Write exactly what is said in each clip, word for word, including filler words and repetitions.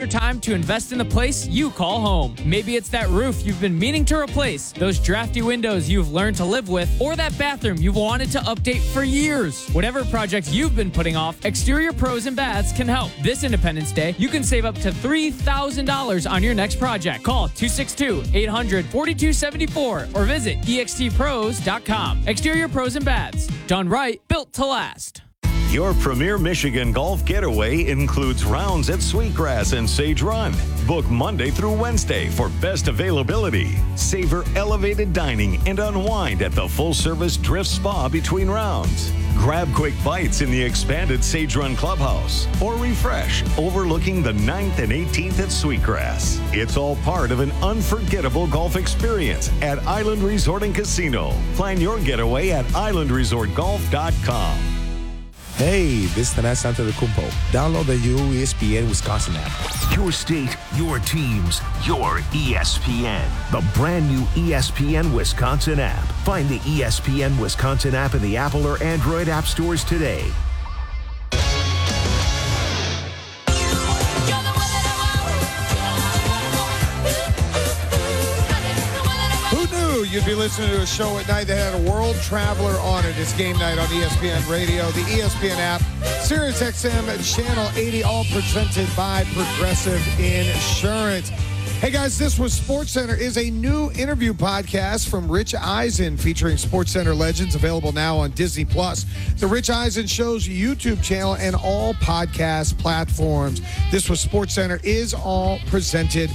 time to invest in the place you call home. Maybe it's that roof you've been meaning to replace, those drafty windows you've learned to live with, or that bathroom you've wanted to update for years. Whatever project you've been putting off, Exterior Pros and Baths can help. This Independence Day, you can save up to three thousand dollars on your next project. Call two six two, eight hundred, forty-two seventy-four or visit e x t pros dot com. Exterior Pros and Baths. Done right, built to last. Your Premier Michigan Golf Getaway includes rounds at Sweetgrass and Sage Run. Book Monday through Wednesday for best availability. Savor elevated dining and unwind at the full-service Drift Spa between rounds. Grab quick bites in the expanded Sage Run Clubhouse or refresh overlooking the ninth and eighteenth at Sweetgrass. It's all part of an unforgettable golf experience at Island Resort and Casino. Plan your getaway at island resort golf dot com. Hey, this is Tanas Antetokounmpo. Download the new E S P N Wisconsin app. Your state, your teams, your E S P N. The brand new E S P N Wisconsin app. Find the E S P N Wisconsin app in the Apple or Android app stores today. You'd be listening to a show at night that had a world traveler on it. It's game night on E S P N Radio, the E S P N app, Sirius X M, Channel eighty, all presented by Progressive Insurance. Hey guys, this was SportsCenter is a new interview podcast from Rich Eisen featuring SportsCenter legends, available now on Disney Plus, the Rich Eisen Show's YouTube channel, and all podcast platforms. This was SportsCenter is all presented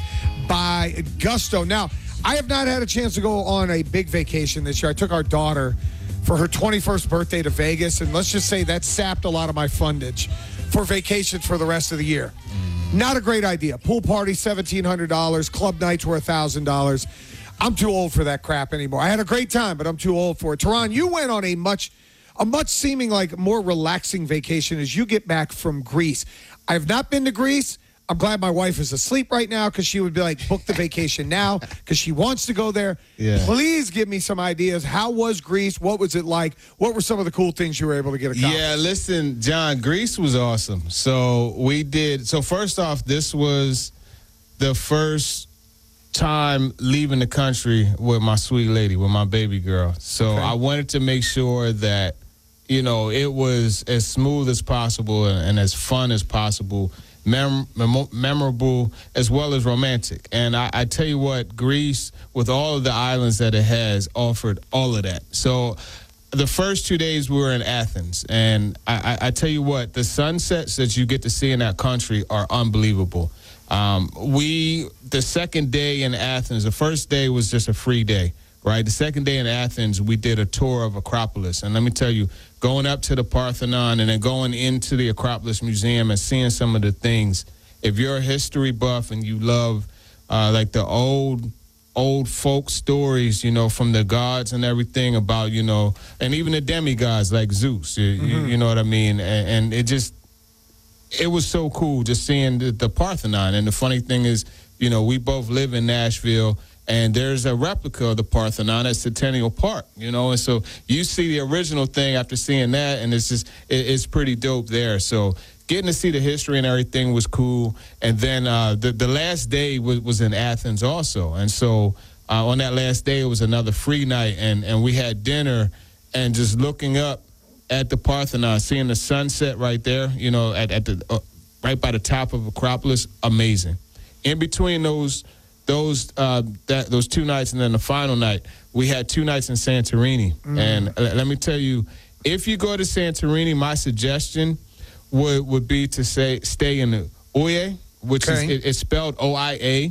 by Gusto. Now, I have not had a chance to go on a big vacation this year. I took our daughter for her twenty-first birthday to Vegas, and let's just say that sapped a lot of my fundage for vacations for the rest of the year. Mm. Not a great idea. Pool party, seventeen hundred dollars. Club nights were one thousand dollars. I'm too old for that crap anymore. I had a great time, but I'm too old for it. Teron, you went on a much, a much seeming like more relaxing vacation as you get back from Greece. I have not been to Greece. I'm glad my wife is asleep right now because she would be like, book the vacation now because she wants to go there. Yeah. Please give me some ideas. How was Greece? What was it like? What were some of the cool things you were able to get accomplished? Yeah, listen, John, Greece was awesome. So we did – so first off, this was the first time leaving the country with my sweet lady, with my baby girl. So okay. I wanted to make sure that, you know, it was as smooth as possible and, and as fun as possible. Mem- mem- memorable as well as romantic. And I, I tell you what, Greece, with all of the islands that it has, offered all of that. So the first two days we were in Athens. And I, I, I tell you what, the sunsets that you get to see in that country are unbelievable. Um, we, the second day in Athens, the first day was just a free day, right? The second day in Athens, we did a tour of Acropolis. And let me tell you, going up to the Parthenon and then going into the Acropolis Museum and seeing some of the things, if you're a history buff and you love uh, like the old old folk stories, you know, from the gods and everything about, you know, and even the demigods like Zeus, you, mm-hmm. you, you know what I mean? And, and it just, it was so cool just seeing the, the Parthenon. And the funny thing is, you know, we both live in Nashville, and there's a replica of the Parthenon at Centennial Park, you know, and so you see the original thing after seeing that, and it's just, it, it's pretty dope there. So getting to see the history and everything was cool. And then uh, the, the last day was, was in Athens also. And so uh, on that last day, it was another free night, and, and we had dinner, and just looking up at the Parthenon, seeing the sunset right there, you know, at, at the uh, right by the top of Acropolis, amazing. In between those Those uh, that those two nights and then the final night, we had two nights in Santorini. Mm. And uh, let me tell you, if you go to Santorini, my suggestion would would be to say stay in the Oia, which okay. is it, it's spelled O I A.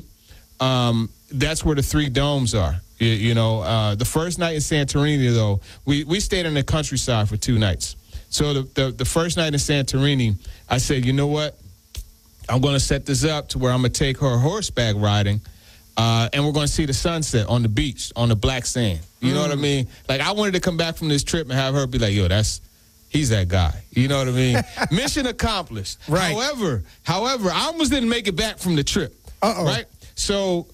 Um, that's where the three domes are. You, you know, uh, the first night in Santorini, though, we, we stayed in the countryside for two nights. So the, the the first night in Santorini, I said, you know what? I'm going to set this up to where I'm going to take her horseback riding. Uh, and we're going to see the sunset on the beach, on the black sand. You mm. know what I mean? Like, I wanted to come back from this trip and have her be like, yo, that's, he's that guy. You know what I mean? Mission accomplished. Right. However, however, I almost didn't make it back from the trip. Uh-oh. Right? So,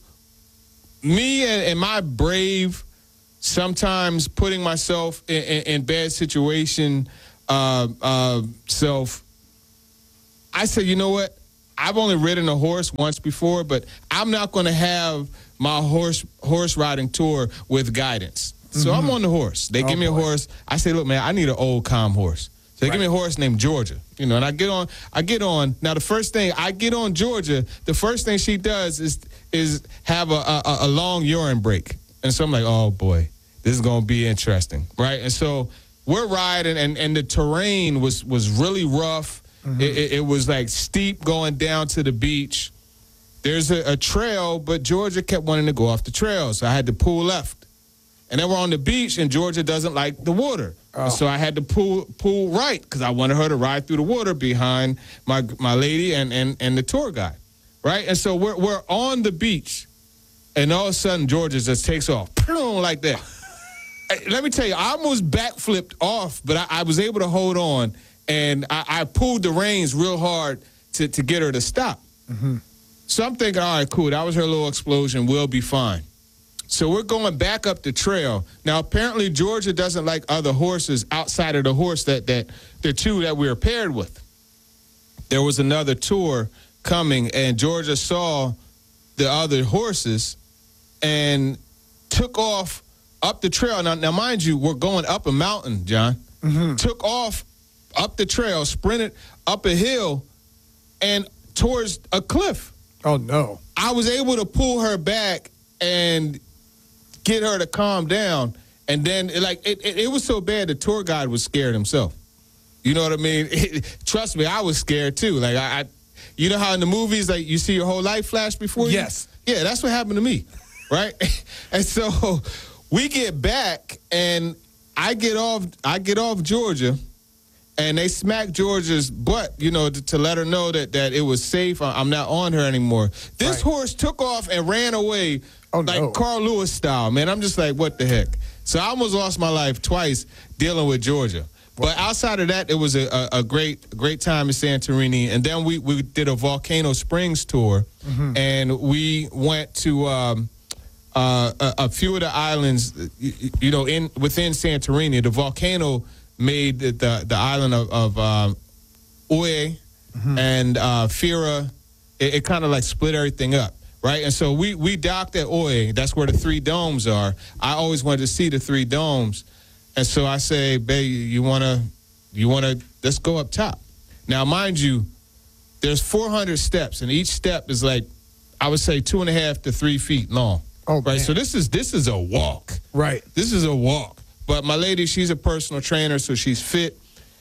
me and, and my brave, sometimes putting myself in, in, in bad situation uh, uh, self, I said, you know what? I've only ridden a horse once before, but I'm not going to have my horse horse riding tour with guidance. So mm-hmm. I'm on the horse. They oh, give me a boy. horse. I say, look, man, I need an old, calm horse. So they right. give me a horse named Georgia. You know, and I get on. I get on. Now, the first thing I get on Georgia, the first thing she does is is have a, a, a long urine break. And so I'm like, oh, boy, this is going to be interesting, right? And so we're riding, and, and the terrain was, was really rough. Mm-hmm. It, it, it was, like, steep going down to the beach. There's a, a trail, but Georgia kept wanting to go off the trail, so I had to pull left. And then we're on the beach, and Georgia doesn't like the water. Oh. So I had to pull pull right because I wanted her to ride through the water behind my my lady and, and, and the tour guide, right? And so we're we're on the beach, and all of a sudden Georgia just takes off like that. Let me tell you, I almost backflipped off, but I, I was able to hold on, and I, I pulled the reins real hard to, to get her to stop. Mm-hmm. So I'm thinking, all right, cool, that was her little explosion. We'll be fine. So we're going back up the trail. Now, apparently, Georgia doesn't like other horses outside of the horse that, that the two that we were paired with. There was another tour coming, and Georgia saw the other horses and took off up the trail. Now, now mind you, we're going up a mountain, John. Mm-hmm. Took off up the trail, sprinted up a hill, and towards a cliff. Oh, no. I was able to pull her back and get her to calm down, and then it, like it, it, it was so bad the tour guide was scared himself. You know what I mean? It, trust me, I was scared too. Like I, I, you know how in the movies, like you see your whole life flash before you? Yes. Yeah, that's what happened to me, right? And so we get back, and I get off. I get off Georgia, and they smack Georgia's butt, you know, to, to let her know that that it was safe. I'm not on her anymore. This right. horse took off and ran away. Oh, like no. Carl Lewis style, man. I'm just like, what the heck? So I almost lost my life twice dealing with Georgia. But outside of that, it was a, a, a great great time in Santorini. And then we, we did a Volcano Springs tour, mm-hmm. and we went to um, uh, a, a few of the islands, you, you know, in within Santorini. The volcano made the, the, the island of, of um, Ué mm-hmm. and uh, Fira. It, it kind of like split everything up. Right, and so we, we docked at Ué. That's where the three domes are. I always wanted to see the three domes, and so I say, babe, you wanna, you wanna, let's go up top. Now, mind you, there's four hundred steps, and each step is like, I would say two and a half to three feet long. Oh, right. Man. So this is this is a walk. Right. This is a walk. But my lady, she's a personal trainer, so she's fit.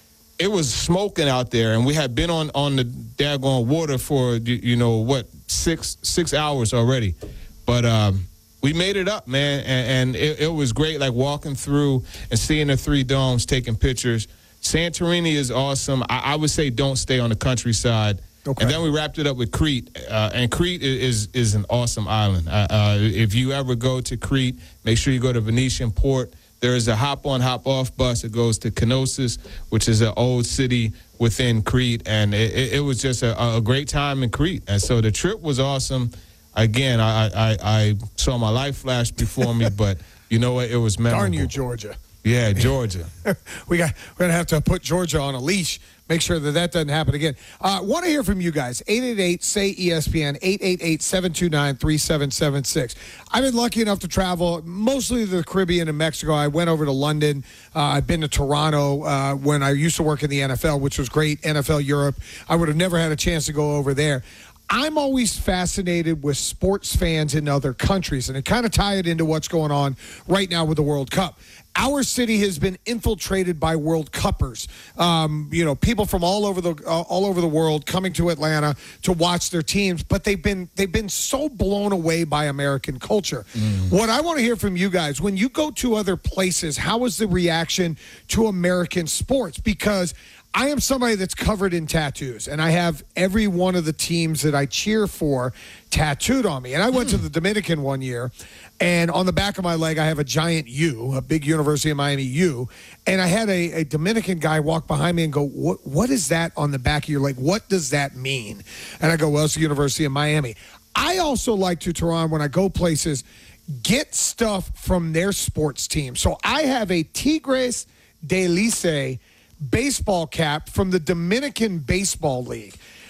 It was smoking out there, and we had been on, on the daggone water for, you know, what, six six hours already. But um, we made it up, man, and, and it, it was great, like walking through and seeing the three domes, taking pictures. Santorini is awesome. I, I would say don't stay on the countryside. Okay. And then we wrapped it up with Crete, uh, and Crete is is an awesome island. Uh, uh, if you ever go to Crete, make sure you go to Venetian Port. There is a hop-on, hop-off bus that goes to Knossos, which is an old city within Crete, and it, it was just a, a great time in Crete. And so the trip was awesome. Again, I, I, I saw my life flash before me, but you know what? It was memorable. Darn you, Georgia. Yeah, Georgia. we got, we're going to have to put Georgia on a leash, make sure that that doesn't happen again. I uh, want to hear from you guys. eight eight eight, S A Y, E S P N, eight eight eight, seven two nine, three seven seven six. I've been lucky enough to travel mostly to the Caribbean and Mexico. I went over to London. Uh, I've been to Toronto uh, when I used to work in the N F L, which was great, N F L Europe. I would have never had a chance to go over there. I'm always fascinated with sports fans in other countries, and it kind of ties it into what's going on right now with the World Cup. Our city has been infiltrated by World Cuppers. Um, you know, people from all over the uh, all over the world coming to Atlanta to watch their teams, but they've been they've been so blown away by American culture. Mm. What I want to hear from you guys, when you go to other places, how is the reaction to American sports? Because I am somebody that's covered in tattoos, and I have every one of the teams that I cheer for tattooed on me. And I went mm. to the Dominican one year, and on the back of my leg, I have a giant U, a big University of Miami U. And I had a, a Dominican guy walk behind me and go, what, what is that on the back of your leg? What does that mean? And I go, well, it's the University of Miami. I also like to, Tehran, when I go places, get stuff from their sports team. So I have a Tigres de Licey baseball cap from the Dominican Baseball League.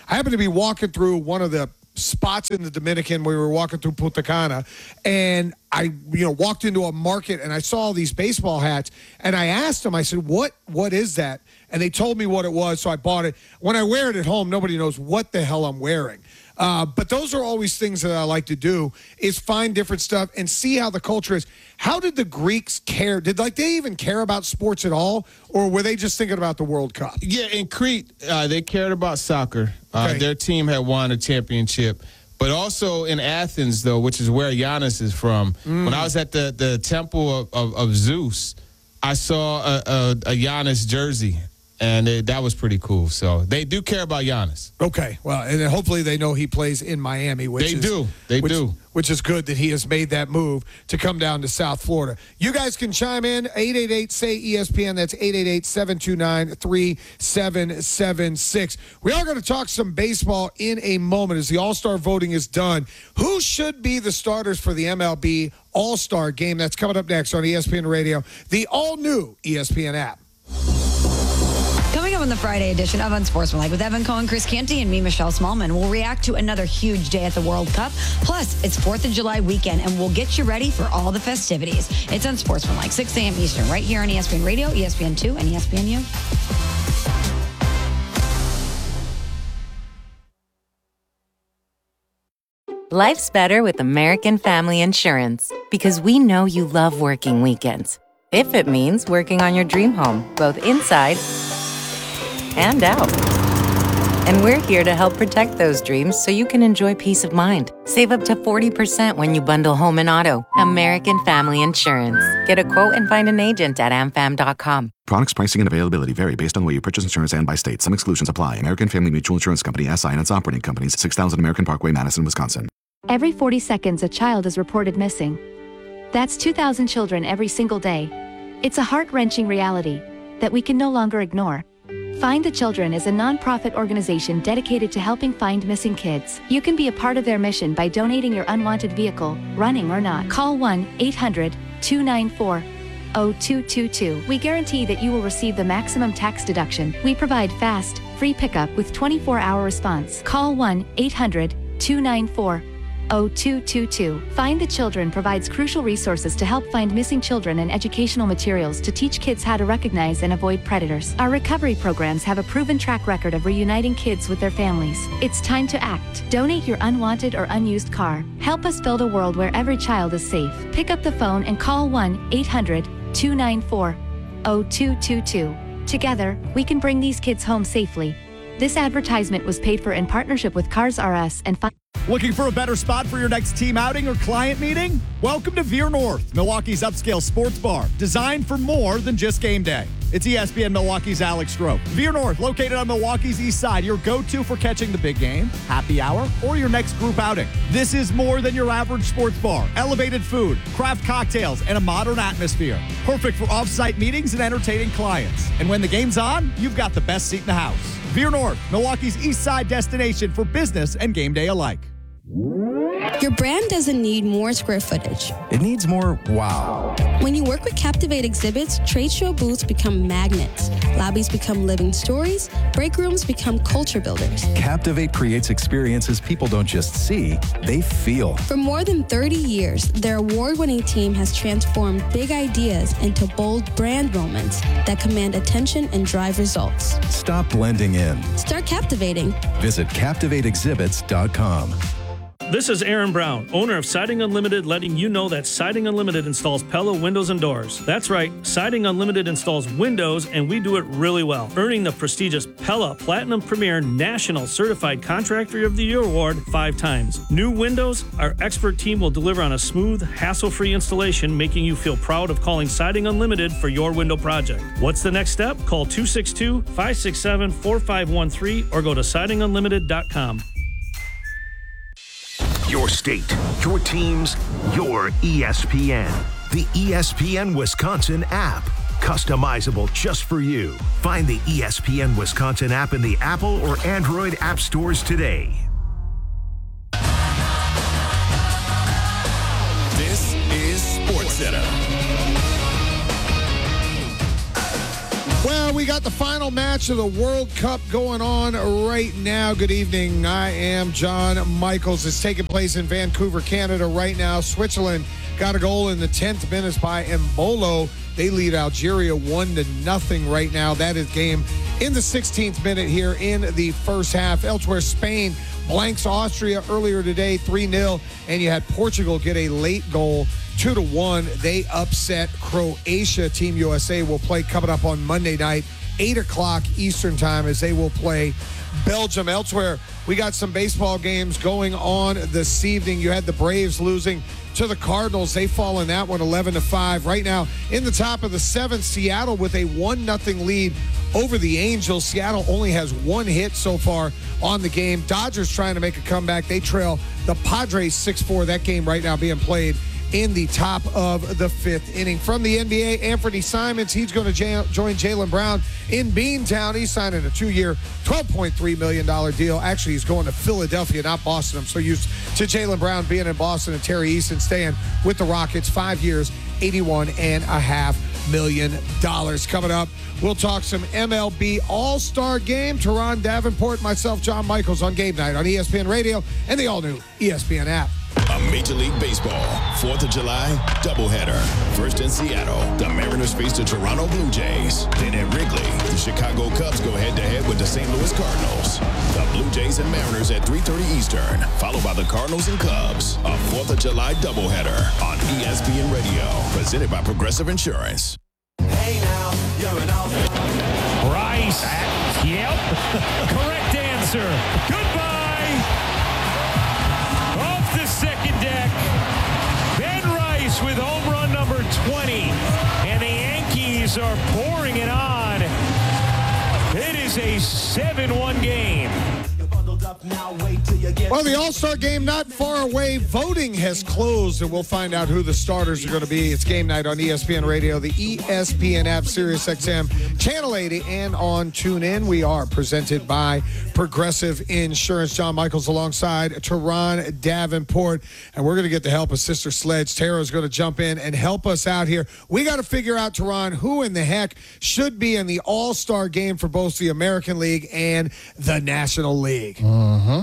I happened to be walking through one of the spots in the Dominican. We were walking through Punta Cana, and I, you know, walked into a market and I saw all these baseball hats, and I asked them, I said, what, what is that? And they told me what it was, so I bought it. When I wear it at home, nobody knows what the hell I'm wearing. Uh, but those are always things that I like to do, is find different stuff and see how the culture is. How did the Greeks care? Did like they even care about sports at all, or were they just thinking about the World Cup? Yeah, in Crete, uh, they cared about soccer. Uh, Okay. Their team had won a championship. But also in Athens, though, which is where Giannis is from, mm. when I was at the, the temple of, of, of Zeus, I saw a, a, a Giannis jersey. And it, that was pretty cool. So they do care about Giannis. Okay, well, and then hopefully they know he plays in Miami. Which they is, do. They which, do. Which is good that he has made that move to come down to South Florida. You guys can chime in, eight eight eight, S A Y, E S P N. That's eight eight eight, seven two nine, three seven seven six. We are going to talk some baseball in a moment as the All-Star voting is done. Who should be the starters for the M L B All-Star game? That's coming up next on E S P N Radio, the all-new E S P N app. Coming up on the Friday edition of Unsportsmanlike with Evan Cohen, Chris Canty, and me, Michelle Smallman, we'll react to another huge day at the World Cup. Plus, it's fourth of July weekend, and we'll get you ready for all the festivities. It's Unsportsmanlike, six a.m. Eastern, right here on E S P N Radio, E S P N two, and E S P N U. Life's better with American Family Insurance because we know you love working weekends. If it means working on your dream home, both inside and out. And we're here to help protect those dreams so you can enjoy peace of mind. Save up to forty percent when you bundle home and auto. American Family Insurance. Get a quote and find an agent at am fam dot com. Products, pricing, and availability vary based on where you purchase insurance and by state. Some exclusions apply. American Family Mutual Insurance Company, S I and its operating companies, six thousand American Parkway, Madison, Wisconsin. Every forty seconds, a child is reported missing. That's two thousand children every single day. It's a heart-wrenching reality that we can no longer ignore. Find the Children is a non-profit organization dedicated to helping find missing kids. You can be a part of their mission by donating your unwanted vehicle, running or not. Call one eight hundred, two nine four, zero two two two. We guarantee that you will receive the maximum tax deduction. We provide fast, free pickup with twenty-four hour response. Call one eight hundred, two nine four, zero two two two. Find the Children provides crucial resources to help find missing children and educational materials to teach kids how to recognize and avoid predators. Our recovery programs have a proven track record of reuniting kids with their families. It's time to act. Donate your unwanted or unused car. Help us build a world where every child is safe. Pick up the phone and call one eight hundred, two nine four, zero two two two. Together, we can bring these kids home safely. This advertisement was paid for in partnership with Cars R Us and Fi- Looking for a better spot for your next team outing or client meeting? Welcome to Veer North, Milwaukee's upscale sports bar, designed for more than just game day. It's E S P N Milwaukee's Alex Stroh. Veer North, located on Milwaukee's east side, your go-to for catching the big game, happy hour, or your next group outing. This is more than your average sports bar. Elevated food, craft cocktails, and a modern atmosphere. Perfect for off-site meetings and entertaining clients. And when the game's on, you've got the best seat in the house. Veer North, Milwaukee's east side destination for business and game day alike. Your brand doesn't need more square footage. It needs more wow. When you work with Captivate Exhibits, trade show booths become magnets. Lobbies become living stories. Break rooms become culture builders. Captivate creates experiences people don't just see, they feel. For more than thirty years, their award-winning team has transformed big ideas into bold brand moments that command attention and drive results. Stop blending in. Start captivating. Visit captivate exhibits dot com. This is Aaron Brown, owner of Siding Unlimited, letting you know that Siding Unlimited installs Pella windows and doors. That's right, Siding Unlimited installs windows, and we do it really well, earning the prestigious Pella Platinum Premier National Certified Contractor of the Year award five times. New windows, our expert team will deliver on a smooth, hassle-free installation, making you feel proud of calling Siding Unlimited for your window project. What's the next step? Call two six two, five six seven, four five one three or go to siding unlimited dot com. Your state, your teams, your E S P N. The E S P N Wisconsin app. Customizable just for you. Find the E S P N Wisconsin app in the Apple or Android app stores today. This is SportsCenter. Well, we got the final match of the World Cup going on right now. Good evening. I am John Michaels. It's taking place in Vancouver, Canada right now. Switzerland got a goal in the tenth minute by Embolo. They lead Algeria one to nothing right now. That is game in the sixteenth minute here in the first half. Elsewhere, Spain blanks Austria earlier today, three nil. And you had Portugal get a late goal, two to one. They upset Croatia. Team U S A will play coming up on Monday night, eight o'clock Eastern time, as they will play Belgium. Elsewhere, we got some baseball games going on this evening. You had the Braves losing to the Cardinals. They fall in that one eleven to five. Right now, in the top of the seventh, Seattle with a one nothing lead over the Angels. Seattle only has one hit so far on the game. Dodgers trying to make a comeback. They trail the Padres six four. That game right now being played in the top of the fifth inning. From the N B A, Anthony Simons, he's going to j- join Jaylen Brown in Beantown. He's signing a two-year, twelve point three million dollars deal. Actually, he's going to Philadelphia, not Boston. I'm so used to Jaylen Brown being in Boston and Terry Easton staying with the Rockets. Five years, eighty-one point five million dollars. Coming up, we'll talk some M L B All-Star Game. Teron Davenport, myself, John Michaels on Game Night on E S P N Radio and the all-new E S P N app. A Major League Baseball fourth of July doubleheader. First in Seattle, the Mariners face the Toronto Blue Jays. Then at Wrigley, the Chicago Cubs go head-to-head with the Saint Louis Cardinals. The Blue Jays and Mariners at three thirty Eastern, followed by the Cardinals and Cubs. A fourth of July doubleheader on E S P N Radio, presented by Progressive Insurance. Hey now, you're an all- Rice. Yep. Correct answer. Goodbye. Off the second deck, Ben Rice with home run number twenty. And the Yankees are pouring it on. It is a seven one game. Well, the All-Star Game not far away. Voting has closed, and we'll find out who the starters are going to be. It's Game Night on E S P N Radio, the E S P N app, Sirius X M, Channel eighty, and on TuneIn. We are presented by Progressive Insurance. John Michaels alongside Teron Davenport, and we're going to get the help of Sister Sledge. Tara is going to jump in and help us out here. We got to figure out, Teron, who in the heck should be in the All-Star Game for both the American League and the National League. Uh-huh.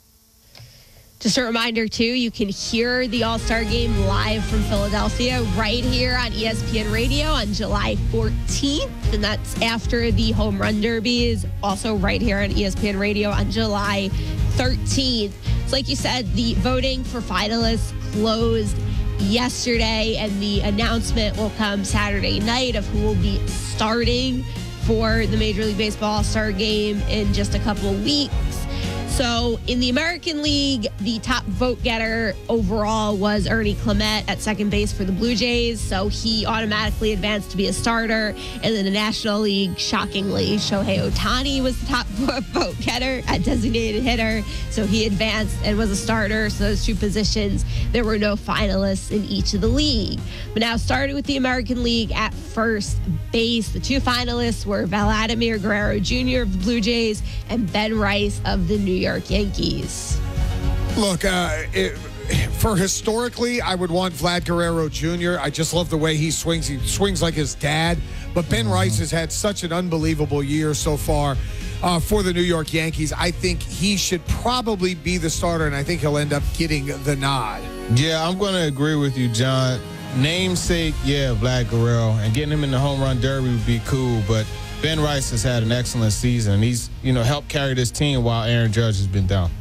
Just a reminder, too, you can hear the All-Star Game live from Philadelphia right here on E S P N Radio on July fourteenth. And that's after the Home Run Derby is also right here on E S P N Radio on July thirteenth. So like you said, the voting for finalists closed yesterday, and the announcement will come Saturday night of who will be starting for the Major League Baseball All-Star Game in just a couple of weeks. So in the American League, the top vote getter overall was Ernie Clement at second base for the Blue Jays. So he automatically advanced to be a starter. And in the National League, shockingly, Shohei Ohtani was the top vote getter at designated hitter. So he advanced and was a starter. So those two positions, there were no finalists in each of the league. But now starting with the American League at first base, the two finalists were Vladimir Guerrero Junior of the Blue Jays and Ben Rice of the New York York Yankees. Look, uh, it, for historically, I would want Vlad Guerrero Junior I just love the way he swings. He swings like his dad. But Ben Rice has had such an unbelievable year so far uh, for the New York Yankees. I think he should probably be the starter, and I think he'll end up getting the nod. Yeah, I'm going to agree with you, John. Namesake, yeah, Vlad Guerrero, and getting him in the home run derby would be cool, but Ben Rice has had an excellent season, and he's, you know, helped carry this team while Aaron Judge has been down.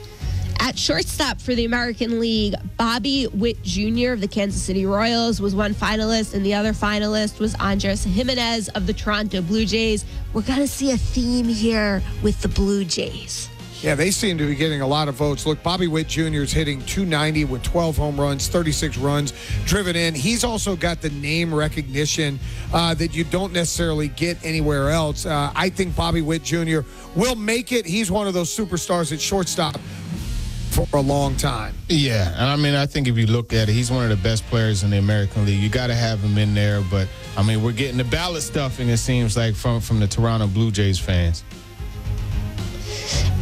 At shortstop for the American League, Bobby Witt Junior of the Kansas City Royals was one finalist, and the other finalist was Andres Jimenez of the Toronto Blue Jays. We're going to see a theme here with the Blue Jays. Yeah, they seem to be getting a lot of votes. Look, Bobby Witt Junior is hitting two ninety with twelve home runs, thirty-six runs driven in. He's also got the name recognition uh, that you don't necessarily get anywhere else. Uh, I think Bobby Witt Junior will make it. He's one of those superstars at shortstop for a long time. Yeah, and I mean, I think if you look at it, he's one of the best players in the American League. You got to have him in there, but, I mean, we're getting the ballot stuffing, it seems like, from, from the Toronto Blue Jays fans.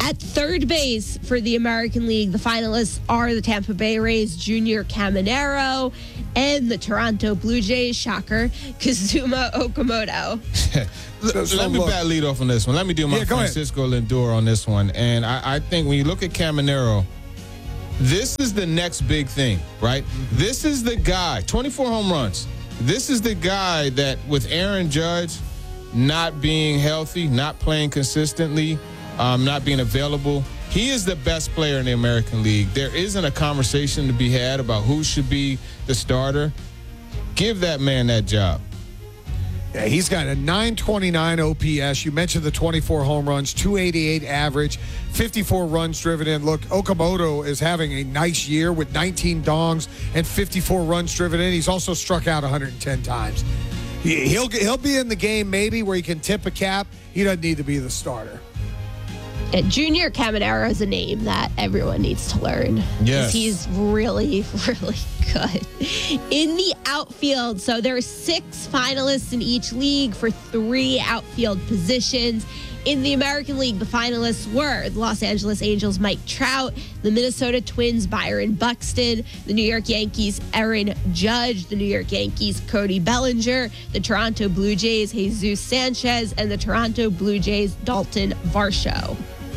At third base for the American League, the finalists are the Tampa Bay Rays' Junior Caminero and the Toronto Blue Jays, shocker, Kazuma Okamoto. Let, let me bat lead off on this one. Let me do my Yeah, go ahead. Francisco Lindor on this one. And I, I think when you look at Caminero, this is the next big thing, right? This is the guy, twenty-four home runs. This is the guy that with Aaron Judge not being healthy, not playing consistently, um, not being available, he is the best player in the American League. There isn't a conversation to be had about who should be the starter. Give that man that job. Yeah, he's got a nine twenty-nine O P S. You mentioned the twenty-four home runs, two eighty-eight average, fifty-four runs driven in. Look, Okamoto is having a nice year with nineteen dongs and fifty-four runs driven in. He's also struck out one hundred ten times. He- He'll he'll be in the game maybe where he can tip a cap. He doesn't need to be the starter. Uh, Junior Caminero is a name that everyone needs to learn. Yes. He's really, really good. In the outfield, so there are six finalists in each league for three outfield positions. In the American League, the finalists were the Los Angeles Angels' Mike Trout, the Minnesota Twins' Byron Buxton, the New York Yankees' Aaron Judge, the New York Yankees' Cody Bellinger, the Toronto Blue Jays' Jesus Sanchez, and the Toronto Blue Jays' Dalton Varsho.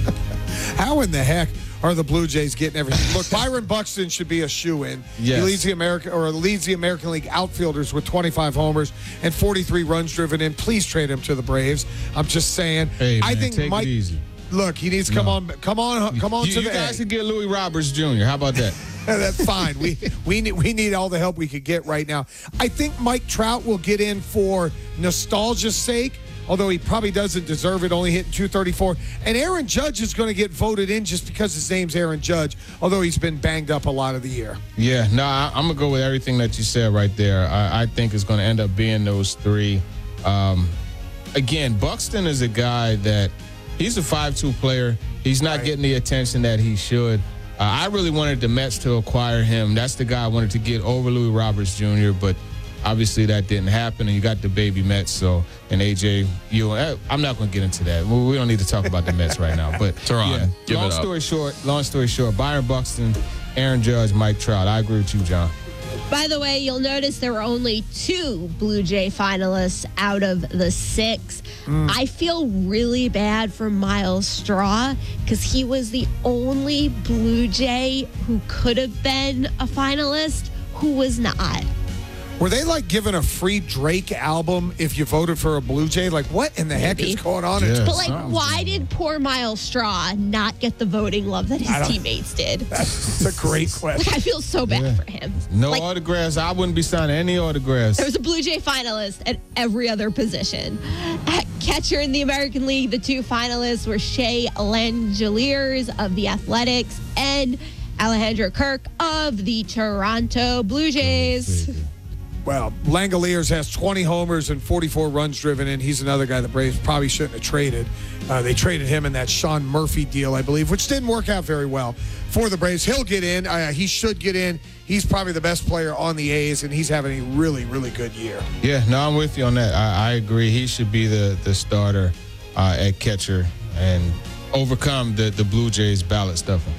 How in the heck are the Blue Jays getting everything? Look, Byron Buxton should be a shoe-in. Yes. He leads the American or leads the American League outfielders with twenty-five homers and forty-three runs driven in. Please trade him to the Braves. I'm just saying. Hey, I man, think take Mike. it easy. Look, he needs to come No. on, come on, come on You, to you the. guys A. can get Louis Roberts Junior How about that? That's fine. We we need we need all the help we could get right now. I think Mike Trout will get in for nostalgia's sake, although he probably doesn't deserve it, only hitting two thirty-four. And Aaron Judge is going to get voted in just because his name's Aaron Judge, although he's been banged up a lot of the year. Yeah, no, I, I'm going to go with everything that you said right there. I, I think it's going to end up being those three. Um, again, Buxton is a guy that he's a five two player. He's not Right. getting the attention that he should. Uh, I really wanted the Mets to acquire him. That's the guy I wanted to get over Louis Roberts Junior, but obviously that didn't happen, and you got the baby Mets, so, and A J, you, I'm not going to get into that. We we don't need to talk about the Mets right now. But Teron, yeah, give long it up. story short, long story short, Byron Buxton, Aaron Judge, Mike Trout. I agree with you, John. By the way, you'll notice there were only two Blue Jay finalists out of the six. I feel really bad for Miles Straw because he was the only Blue Jay who could have been a finalist who was not. Were they like giving a free Drake album if you voted for a Blue Jay? Like, what in the heck Maybe. is going on? Yeah. But, like, why did poor Miles Straw not get the voting love that I his don't- teammates did? That's a great question. I feel so bad Yeah. for him. No Like, autographs. I wouldn't be signing any autographs. there was a Blue Jay finalist at every other position. At catcher in the American League, the two finalists were Shea Langeliers of the Athletics and Alejandro Kirk of the Toronto Blue Jays. Well, Langoliers has twenty homers and forty-four runs driven in. He's another guy the Braves probably shouldn't have traded. Uh, they traded him in that Sean Murphy deal, I believe, which didn't work out very well for the Braves. He'll get in. Uh, he should get in. He's probably the best player on the A's, and he's having a really, really good year. Yeah, no, I'm with you on that. I, I agree. He should be the, the starter uh, at catcher and overcome the, the Blue Jays ballot stuffing.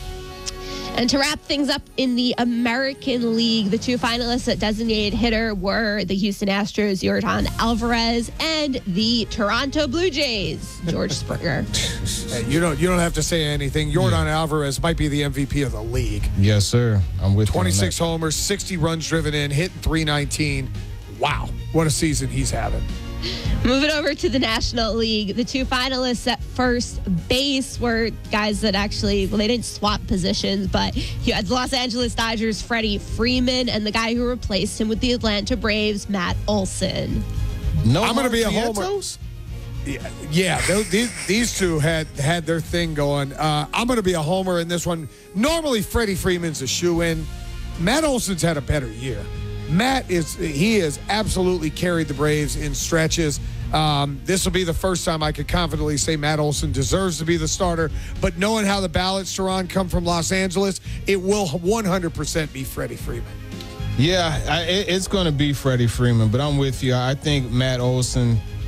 And to wrap things up in the American League, the two finalists at designated hitter were the Houston Astros, Yordan Alvarez, and the Toronto Blue Jays, George Springer. Hey, you don't you don't have to say anything. Yordan Alvarez might be the M V P of the league. Yes, sir. I'm with twenty-six you on homers, sixty runs driven in, hitting three nineteen. Wow, what a season he's having. Moving over to the National League, the two finalists at first base were guys that actually, well, they didn't swap positions, but you had the Los Angeles Dodgers' Freddie Freeman and the guy who replaced him with the Atlanta Braves, Matt Olson. that. No, I'm going to be a homer. Vientos? Yeah, yeah those, these, these two had had their thing going. Uh, I'm going to be a homer in this one. Normally, Freddie Freeman's a shoe-in. Matt Olson's had a better year. Matt is he has absolutely carried the Braves in stretches. Um, this will be the first time I could confidently say Matt Olson deserves to be the starter. But knowing how the ballots, Teron, come from Los Angeles, it will one hundred percent be Freddie Freeman. Yeah, I, it, it's going to be Freddie Freeman, but I'm with you. I think Matt Olson,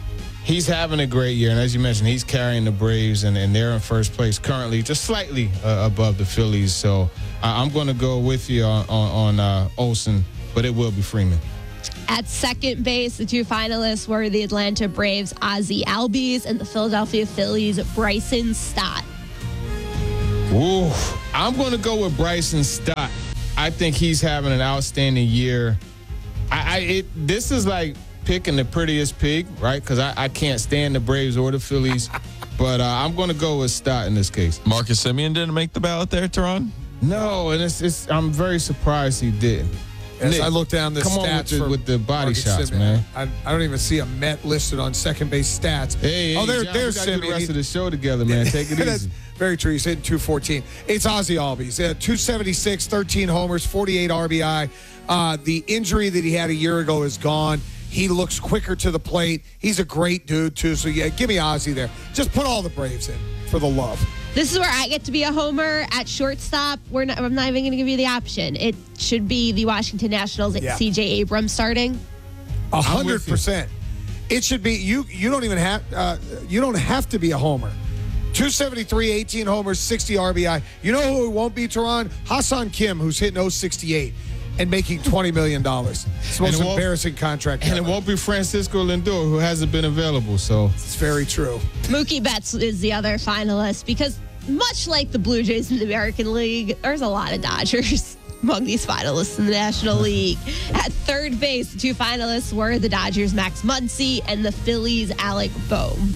he's having a great year, and as you mentioned, he's carrying the Braves, and, and they're in first place currently, just slightly uh, above the Phillies. So uh, I'm going to go with you on, on, on uh, Olsen, but it will be Freeman. At second base, the two finalists were the Atlanta Braves' Ozzie Albies and the Philadelphia Phillies' Bryson Stott. Ooh, I'm going to go with Bryson Stott. I think he's having an outstanding year. I, I it, this is like picking the prettiest pig, right? Because I, I can't stand the Braves or the Phillies. But uh, I'm going to go with Stott in this case. Marcus Semien didn't make the ballot there, Teron? No, and it's, it's I'm very surprised he didn't. As Nick, I look down the come stats on with the, for with the body Marcus shots, Semien. man. I, I don't even see a Met listed on second base stats. Hey, hey oh, there, John, there's we gotta get Semien. the rest of the show together, man. Take it That's easy. very true. He's hitting two fourteen. It's Ozzie Albies. Uh, two seventy-six, thirteen homers, forty-eight R B I. Uh, the injury that he had a year ago is gone. He looks quicker to the plate. He's a great dude, too. So, yeah, give me Ozzie there. Just put all the Braves in for the love. This is where I get to be a homer at shortstop. We're not, I'm not even going to give you the option. It should be the Washington Nationals at Yeah. C J Abrams starting. A hundred percent. It should be you. You don't even have. Uh, you don't have to be a homer. two seventy-three, eighteen homers, sixty R B I. You know who it won't be, Teron? Hassan Kim, who's hitting oh sixty-eight and making twenty million dollars. It's the most embarrassing contract And ever. it won't be Francisco Lindor, who hasn't been available. So it's very true. Mookie Betts is the other finalist because much like the Blue Jays in the American League, there's a lot of Dodgers among these finalists in the National League. At third base, the two finalists were the Dodgers' Max Muncy and the Phillies' Alec Bohm.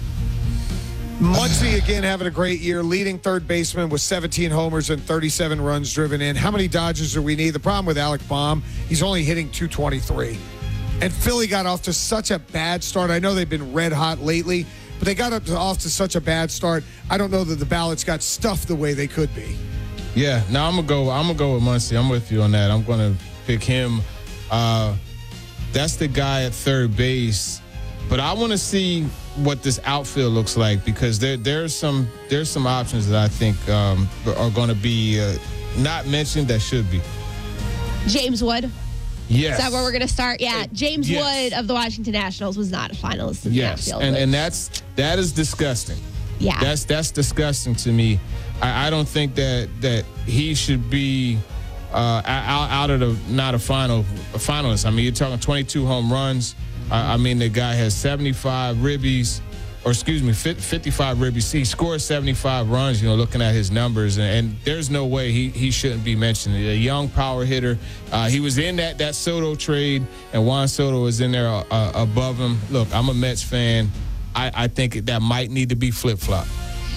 Muncy again having a great year, leading third baseman with seventeen homers and thirty-seven runs driven in. How many Dodgers do we need? The problem with Alec Bohm, he's only hitting two twenty-three. And Philly got off to such a bad start. I know they've been red hot lately, but they got up to, off to such a bad start. I don't know that the ballots got stuffed the way they could be. yeah, now I'm gonna go. I'm gonna go with Muncy. I'm with you on that. I'm gonna pick him. Uh, that's the guy at third base. But I want to see what this outfield looks like because there there's some there's some options that I think um, are going to be uh, not mentioned that should be. James Wood. Yes. Is that where we're going to start? Yeah, James yes. Wood of the Washington Nationals was not a finalist in Yes, the outfield. and and that's that is disgusting. Yeah. That's that's disgusting to me. I, I don't think that that he should be uh, out, out of the not a final a finalist. I mean, you're talking twenty-two home runs. I, I mean, the guy has seventy-five ribbies, or excuse me, fifty-five ribbies. He scored seventy-five runs. You know, looking at his numbers, and, and there's no way he he shouldn't be mentioned. A young power hitter. Uh, he was in that that Soto trade, and Juan Soto was in there uh, above him. Look, I'm a Mets fan. I, I think that might need to be flip-flop.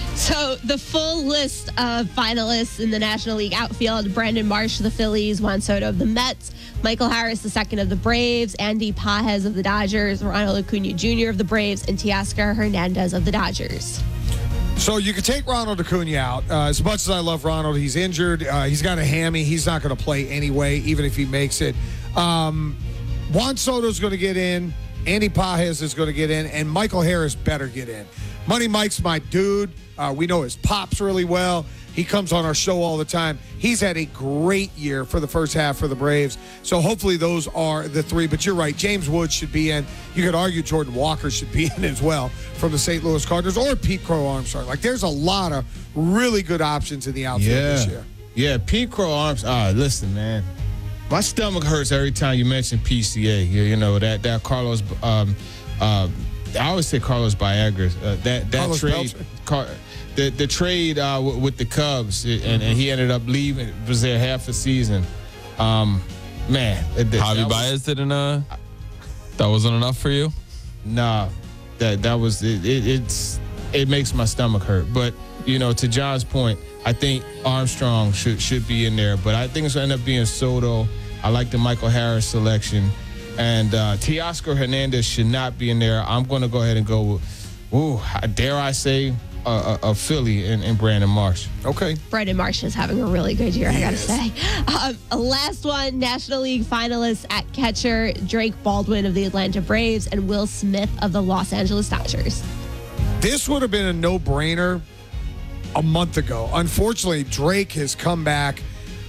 So the full list of finalists in the National League outfield: Brandon Marsh of the Phillies, Juan Soto of the Mets, Michael Harris the second of the Braves, Andy Pajes of the Dodgers, Ronald Acuna Junior of the Braves, and Teoscar Hernandez of the Dodgers. So you can take Ronald Acuna out. Uh, as much as I love Ronald, he's injured. Uh, he's got a hammy. He's not going to play anyway, even if he makes it. Um, Juan Soto's going to get in. Andy Pajes is going to get in, and Michael Harris better get in. Money Mike's my dude. Uh, we know his pops really well. He comes on our show all the time. He's had a great year for the first half for the Braves. So hopefully those are the three. But you're right. James Wood should be in. You could argue Jordan Walker should be in as well from the Saint Louis Cardinals, or Pete Crow Armstrong. Like, there's a lot of really good options in the outfield Yeah, this year. yeah. Pete Crow Armstrong. Ah, listen, man. My stomach hurts every time you mention P C A. You, you know that that Carlos. Um, uh, I always say Carlos Viagra. Uh, that that Carlos trade. Car, the the trade uh, w- with the Cubs, and, and he ended up leaving. Was there half a season. Um, man, it, that, Javi that Baez was, didn't. Uh, that wasn't enough for you. Nah, that that was it, it. It's it makes my stomach hurt. But you know, to John's point, I think Armstrong should should be in there. But I think it's going to end up being Soto. I like the Michael Harris selection. And uh, Teoscar Hernandez should not be in there. I'm going to go ahead and go with, ooh, dare I say, a, a, a Philly in, in Brandon Marsh. Okay. Brandon Marsh is having a really good year, I got to say. Um, last one, National League finalists at catcher, Drake Baldwin of the Atlanta Braves and Will Smith of the Los Angeles Dodgers. This would have been a no-brainer a month ago. Unfortunately, Drake has come back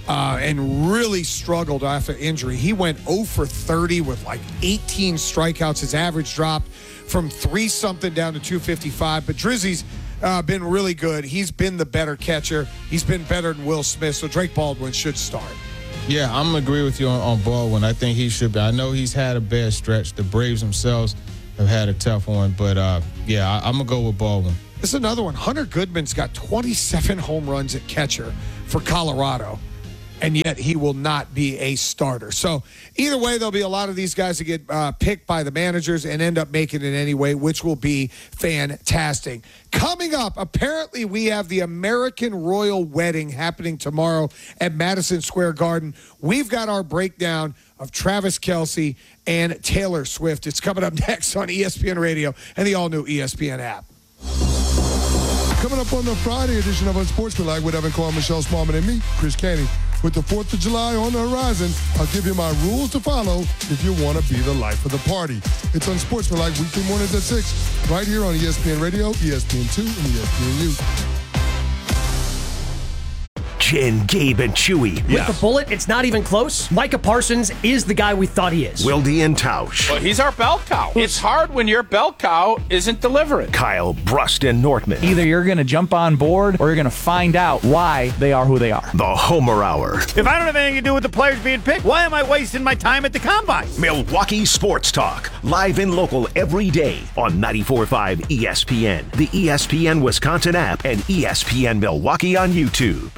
uh, and really struggled after injury. He went oh for thirty with like eighteen strikeouts. His average dropped from three something down to two fifty-five. But Drizzy's uh, been really good. He's been the better catcher. He's been better than Will Smith. So Drake Baldwin should start. Yeah, I'm going to agree with you on, on Baldwin. I think he should be. I know he's had a bad stretch. The Braves themselves have had a tough one. But, uh, yeah, I, I'm going to go with Baldwin. This is another one. Hunter Goodman's got twenty-seven home runs at catcher for Colorado, and yet he will not be a starter. So either way, there'll be a lot of these guys that get uh, picked by the managers and end up making it anyway, which will be fantastic. Coming up, apparently we have the American Royal Wedding happening tomorrow at Madison Square Garden. We've got our breakdown of Travis Kelce and Taylor Swift. It's coming up next on E S P N Radio and the all-new E S P N app. Coming up on the Friday edition of Unsportsmanlike with Evan Cohen, Michelle Smallman, and me, Chris Canty. With the fourth of July on the horizon, I'll give you my rules to follow if you want to be the life of the party. It's Unsportsmanlike weekday mornings at six, right here on E S P N Radio, E S P N two, and E S P N U. Jen, Gabe, and Chewy. With the bullet, it's not even close. Micah Parsons is the guy we thought he is. Wilde and Tausch. Well, he's our bell cow. It's hard when your bell cow isn't delivering. Kyle, Brust, and Nortman. Either you're going to jump on board or you're going to find out why they are who they are. The Homer Hour. If I don't have anything to do with the players being picked, why am I wasting my time at the Combine? Milwaukee Sports Talk. Live and local every day on ninety-four point five E S P N, the E S P N Wisconsin app, and E S P N Milwaukee on YouTube.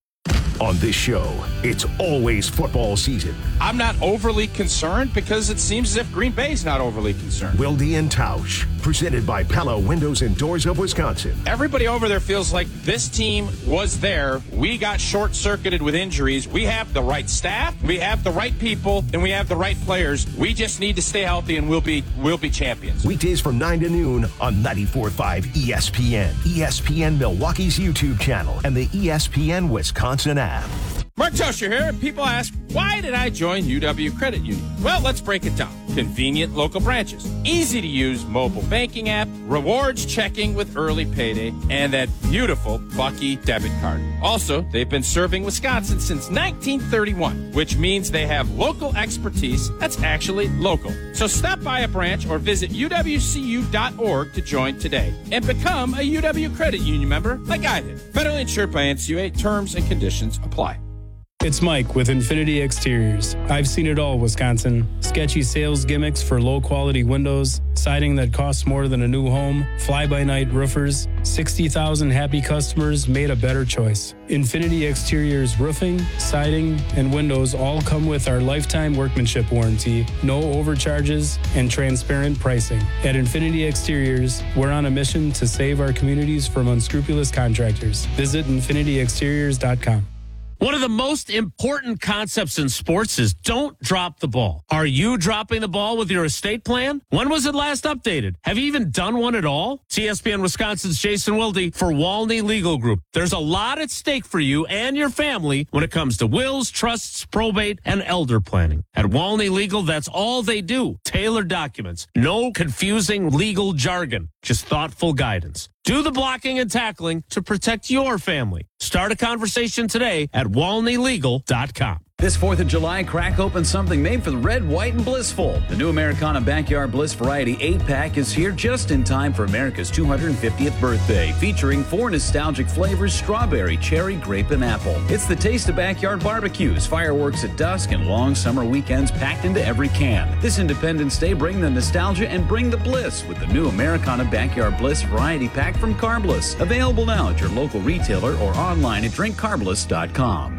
On this show, it's always football season. I'm not overly concerned because it seems as if Green Bay's not overly concerned. Wilde and Tausch, presented by Pella Windows and Doors of Wisconsin. Everybody over there feels like this team was there. We got short-circuited with injuries. We have the right staff, we have the right people, and we have the right players. We just need to stay healthy, and we'll be we'll be champions. Weekdays from nine to noon on ninety-four point five E S P N, E S P N Milwaukee's YouTube channel, and the E S P N Wisconsin app. Mark Tosher here. People ask, why did I join U W Credit Union? Well, let's break it down. Convenient local branches, easy to use mobile banking app, rewards checking with early payday, and that beautiful Bucky debit card. Also, they've been serving Wisconsin since nineteen thirty-one, which means they have local expertise that's actually local. So stop by a branch or visit U W C U dot org to join today and become a U W Credit Union member like I did. Federally insured by N C U A. Terms and conditions apply. It's Mike with Infinity Exteriors. I've seen it all, Wisconsin. Sketchy sales gimmicks for low-quality windows, siding that costs more than a new home, fly-by-night roofers. sixty thousand happy customers made a better choice. Infinity Exteriors roofing, siding, and windows all come with our lifetime workmanship warranty, no overcharges, and transparent pricing. At Infinity Exteriors, we're on a mission to save our communities from unscrupulous contractors. Visit infinity exteriors dot com. One of the most important concepts in sports is don't drop the ball. Are you dropping the ball with your estate plan? When was it last updated? Have you even done one at all? It's E S P N Wisconsin's Jason Wilde for Walney Legal Group. There's a lot at stake for you and your family when it comes to wills, trusts, probate, and elder planning. At Walney Legal, that's all they do. Tailored documents. No confusing legal jargon. Just thoughtful guidance. Do the blocking and tackling to protect your family. Start a conversation today at walney legal dot com. This fourth of July, crack open something made for the red, white, and blissful. The new Americana Backyard Bliss Variety eight-pack is here just in time for America's two hundred fiftieth birthday, featuring four nostalgic flavors: strawberry, cherry, grape, and apple. It's the taste of backyard barbecues, fireworks at dusk, and long summer weekends packed into every can. This Independence Day, bring the nostalgia and bring the bliss with the new Americana Backyard Bliss Variety Pack from Carbliss. Available now at your local retailer or online at drink carbliss dot com.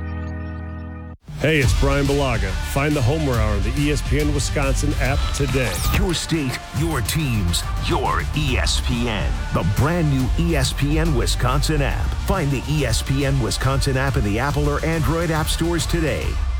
Hey, it's Brian Balaga. Find the Homer Hour on the E S P N Wisconsin app today. Your state, your teams, your E S P N. The brand new E S P N Wisconsin app. Find the E S P N Wisconsin app in the Apple or Android app stores today.